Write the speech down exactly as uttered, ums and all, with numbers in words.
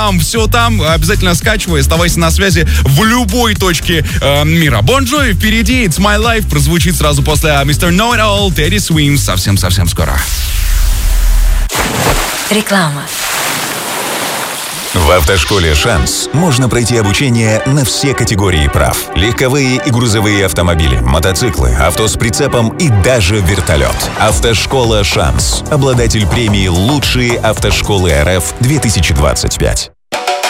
Там, все там, обязательно скачивай, оставайся на связи в любой точке э, мира. Бон Джови впереди, It's My Life, прозвучит сразу после мистер Know It All, Teddy Swims, совсем-совсем скоро. Реклама. В автошколе «Шанс» можно пройти обучение на все категории прав. Легковые и грузовые автомобили, мотоциклы, авто с прицепом и даже вертолет. Автошкола «Шанс». Обладатель премии «Лучшие автошколы эр эф-две тысячи двадцать пять».